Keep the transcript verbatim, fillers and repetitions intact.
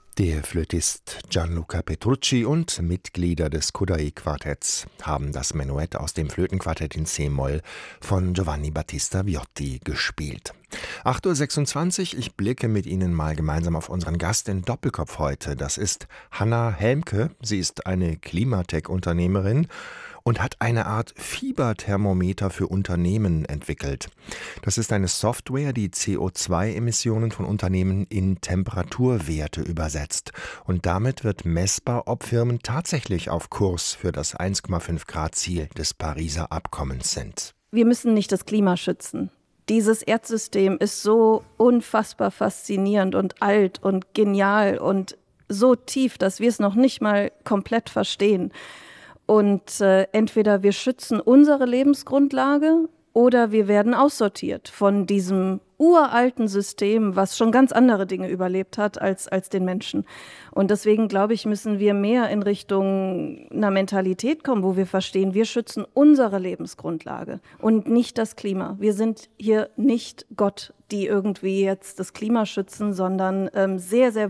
Der Flötist Gianluca Petrucci und Mitglieder des Cudahy-Quartetts haben das Menuett aus dem Flötenquartett in C-Moll von Giovanni Battista Viotti gespielt. acht Uhr sechsundzwanzig, ich blicke mit Ihnen mal gemeinsam auf unseren Gast in Doppelkopf heute. Das ist Hanna Helmke. Sie ist eine Klimatech-Unternehmerin und hat eine Art Fieberthermometer für Unternehmen entwickelt. Das ist eine Software, die C O zwei Emissionen von Unternehmen in Temperaturwerte übersetzt. Und damit wird messbar, ob Firmen tatsächlich auf Kurs für das eins Komma fünf Grad Ziel des Pariser Abkommens sind. Wir müssen nicht das Klima schützen. Dieses Erdsystem ist so unfassbar faszinierend und alt und genial und so tief, dass wir es noch nicht mal komplett verstehen. Und äh, entweder wir schützen unsere Lebensgrundlage oder wir werden aussortiert von diesem uralten System, was schon ganz andere Dinge überlebt hat als, als den Menschen. Und deswegen, glaube ich, müssen wir mehr in Richtung einer Mentalität kommen, wo wir verstehen, wir schützen unsere Lebensgrundlage und nicht das Klima. Wir sind hier nicht Gott, die irgendwie jetzt das Klima schützen, sondern ähm, sehr, sehr